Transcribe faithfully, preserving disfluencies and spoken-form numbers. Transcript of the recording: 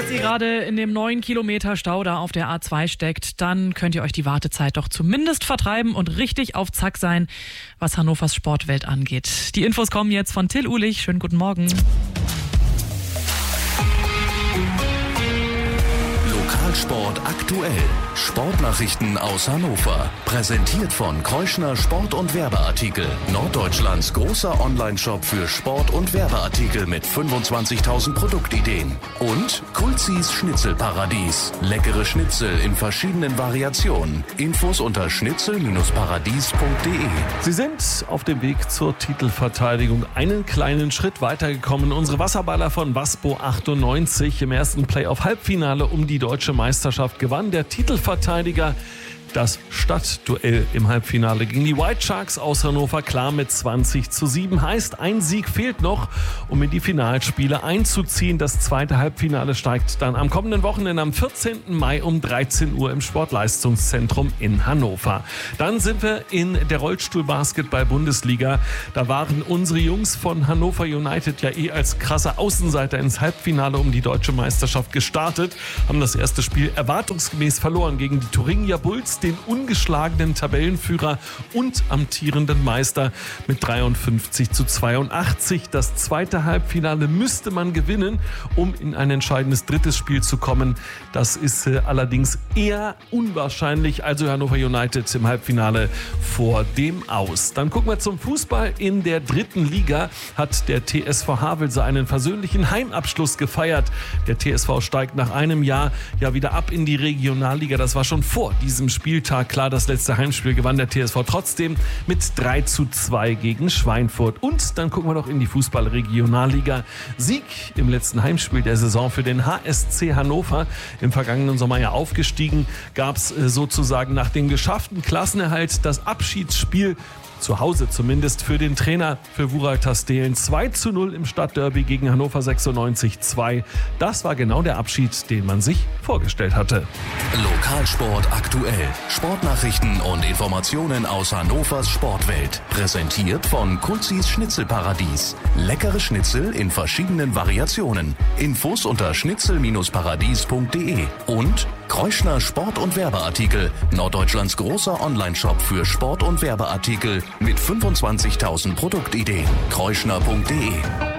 Falls ihr gerade in dem neun Kilometer Stau da auf der A zwei steckt, dann könnt ihr euch die Wartezeit doch zumindest vertreiben und richtig auf Zack sein, was Hannovers Sportwelt angeht. Die Infos kommen jetzt von Till Uhlich. Schönen guten Morgen. Lokalsport aktuell. Sportnachrichten aus Hannover. Präsentiert von Kreuschner Sport- und Werbeartikel. Norddeutschlands großer Onlineshop für Sport- und Werbeartikel mit fünfundzwanzigtausend Produktideen. Und Kulzis Schnitzelparadies. Leckere Schnitzel in verschiedenen Variationen. Infos unter schnitzel paradies punkt de. Sie sind auf dem Weg zur Titelverteidigung einen kleinen Schritt weitergekommen. Unsere Wasserballer von Waspo achtundneunzig im ersten Playoff-Halbfinale um die deutsche Meisterschaft gewann der Titelverteidiger das Stadtduell im Halbfinale gegen die White Sharks aus Hannover klar mit zwanzig zu sieben. Heißt, ein Sieg fehlt noch, um in die Finalspiele einzuziehen. Das zweite Halbfinale steigt dann am kommenden Wochenende am vierzehnten Mai um dreizehn Uhr im Sportleistungszentrum in Hannover. Dann sind wir in der Rollstuhl-Basketball-Bundesliga. Da waren unsere Jungs von Hannover United ja eh als krasse Außenseiter ins Halbfinale um die deutsche Meisterschaft gestartet, haben das erste Spiel erwartungsgemäß verloren gegen die Thuringia Bulls, den ungeschlagenen Tabellenführer und amtierenden Meister mit dreiundfünfzig zu zweiundachtzig. Das zweite Halbfinale müsste man gewinnen, um in ein entscheidendes drittes Spiel zu kommen. Das ist äh, allerdings eher unwahrscheinlich. Also Hannover United im Halbfinale vor dem Aus. Dann gucken wir zum Fußball. In der dritten Liga hat der T S V Havelse einen versöhnlichen Heimabschluss gefeiert. Der T S V steigt nach einem Jahr ja wieder ab in die Regionalliga. Das war schon vor diesem Spieltag klar. Das letzte Heimspiel gewann der T S V trotzdem mit drei zu zwei gegen Schweinfurt. Und dann gucken wir noch in die Fußball-Regionalliga. Sieg im letzten Heimspiel der Saison für den H S C Hannover. Im vergangenen Sommer ja aufgestiegen, gab es sozusagen nach dem geschafften Klassenerhalt das Abschiedsspiel zu Hause zumindest für den Trainer, für Vural Stehlen. zwei zu null im Stadtderby gegen Hannover sechsundneunzig zwei. Das war genau der Abschied, den man sich vorgestellt hatte. Lokalsport aktuell. Sportnachrichten und Informationen aus Hannovers Sportwelt. Präsentiert von Kulzis Schnitzelparadies. Leckere Schnitzel in verschiedenen Variationen. Infos unter schnitzel paradies punkt de. Und Kreuschner Sport- und Werbeartikel. Norddeutschlands großer Onlineshop für Sport- und Werbeartikel mit fünfundzwanzigtausend Produktideen. kreuschner punkt de.